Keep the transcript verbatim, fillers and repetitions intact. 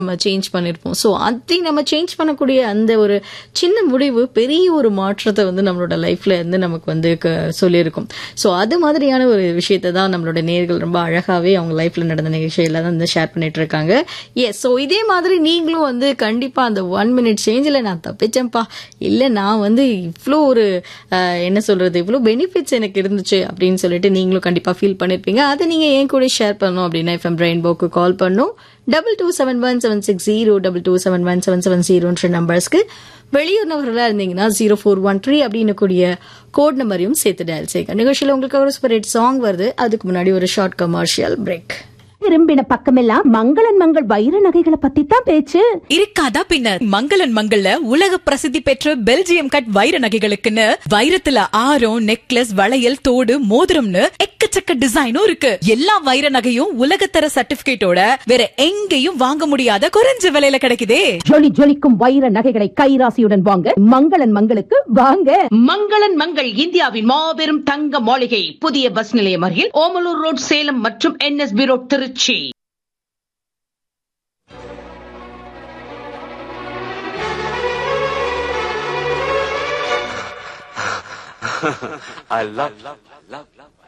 நம்ம சேஞ்ச் பண்ணிருப்போம். ஸோ அதை நம்ம சேஞ்ச் பண்ணக்கூடிய அந்த ஒரு சின்ன முடிவு பெரிய ஒரு மாற்றத்தை வந்து நம்மளோட லைஃப்ல இருந்து நமக்கு வந்து சொல்லியிருக்கும். ஸோ அது மாதிரியான ஒரு விஷயத்தை தான் நம்மளோட நேயர்கள் ரொம்ப அழகாவே அவங்க லைஃப்ல நடந்த நிகழ்ச்சியில தான் வந்து ஷேர் பண்ணிட்டு இருக்காங்க. எஸ், ஸோ இதே மாதிரி நீங்களும் வந்து கண்டிப்பா அந்த ஒன் மினிட் சேஞ்சில் நான் தப்பிச்சேன்ப்பா, இல்லை நான் வந்து இவ்வளோ ஒரு என்ன சொல்றது இவ்வளோ பெனிஃபிட்ஸ் எனக்கு இருந்துச்சு அப்படின்னு சொல்லிட்டு நீங்களும் கண்டிப்பா ஃபீல் பண்ணிருப்பீங்க. அதை நீங்க ஏன் கூட ஷேர் பண்ணணும் அப்படின்னா எஃப்எம் ரெயின்போக்கு கால் பண்ணும் double two seven one seven six zero double two seven one seven seven ஜீரோன்ற நம்பர்ஸ்க்கு. வெளியூர்னவர்களா இருந்தீங்கன்னா ஜீரோ ஃபோர் ஒன் த்ரீ அப்படின்னு கூடிய கோட் நம்பரையும் சேர்த்து டயல் செய்யுங்க. நிகழ்ச்சியில் உங்களுக்கு ஒரு சூப்பர் ஹிட் சாங் வருது, அதுக்கு முன்னாடி ஒரு ஷார்ட் கமர்ஷியல் பிரேக். திரும்பின பக்கமெல்லாம் மங்களன் மங்கள் வைர நகைகளை பத்தி தான் பேச்சு. இருக்காதா பின்ன, மங்களன் மங்கள்ல உலக பிரசித்தி பெற்ற பெல்ஜியம் கட் வைர நகைகளுக்குன்னு வைரத்துல ஆரம், நெக்லஸ், வளையல், தோடு, மோதிரம்னு எக்கச்சக்க டிசைனும் இருக்கு. எல்லா வைர நகையும் உலகத்தர சர்டிபிகேட்டோட வேற எங்கேயும் வாங்க முடியாத குறைஞ்ச விலையில கிடைக்குதே. ஜொலி ஜொலிக்கும் வைர நகைகளை கைராசியுடன் வாங்க மங்களன் மங்களுக்கு வாங்க. மங்களன் மங்கள் இந்தியாவின் மாபெரும் தங்க மாளிகை, புதிய பஸ் நிலையம் அருகில் ஓமலூர் ரோட், சேலம் மற்றும் NSP road, Trichy. I love, love, love, love.